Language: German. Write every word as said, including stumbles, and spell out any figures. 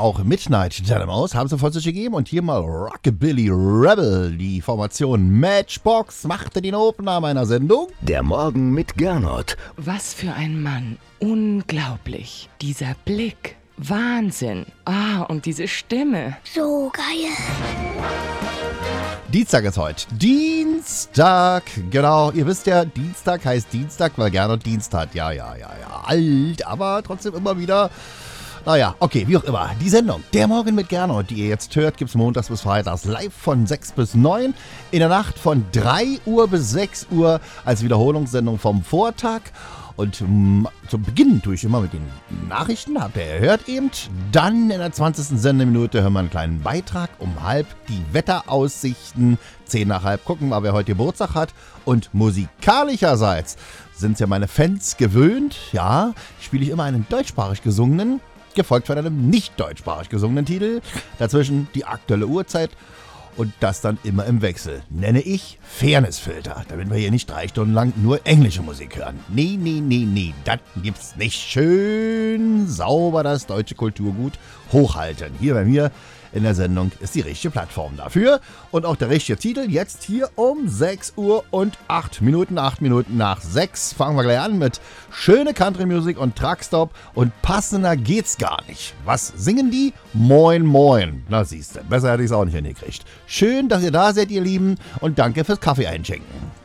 auch Midnight Dynamos haben sie vor sich gegeben und hier mal Rockabilly Rebel. Die Formation Matchbox machte den Opener meiner Sendung. Der Morgen mit Gernot. Was für ein Mann. Unglaublich. Dieser Blick. Wahnsinn. Ah, und diese Stimme. So geil. Dienstag ist heute. Dienstag, genau. Ihr wisst ja, Dienstag heißt Dienstag, weil Gernot Dienst hat. Ja, ja, ja, ja. Alt, aber trotzdem immer wieder. Naja, okay, wie auch immer. Die Sendung Der Morgen mit Gernot, die ihr jetzt hört, gibt es montags bis freitags live von sechs bis neun. In der Nacht von drei Uhr bis sechs Uhr als Wiederholungssendung vom Vortag. Und um, zum Beginn tue ich immer mit den Nachrichten, habt ihr gehört eben. Dann in der zwanzigsten Sendeminute hören wir einen kleinen Beitrag. Um halb die Wetteraussichten. Zehn nach halb gucken wir, wer heute Geburtstag hat. Und musikalischerseits sind es ja meine Fans gewöhnt. Ja, spiele ich immer einen deutschsprachig gesungenen, gefolgt von einem nicht deutschsprachig gesungenen Titel. Dazwischen die aktuelle Uhrzeit. Und das dann immer im Wechsel. Nenne ich Fairnessfilter, damit wir hier nicht drei Stunden lang nur englische Musik hören. Nee, nee, nee, nee, das gibt's nicht. Schön sauber das deutsche Kulturgut hochhalten. Hier bei mir in der Sendung ist die richtige Plattform dafür. Und auch der richtige Titel jetzt hier um sechs Uhr und acht Minuten. acht Minuten nach sechs fangen wir gleich an mit schöne Country-Musik und Truckstop. Und passender geht's gar nicht. Was singen die? Moin, moin. Na siehste, besser hätte ich es auch nicht hingekriegt. Schön, dass ihr da seid, ihr Lieben. Und danke fürs Kaffee einschenken.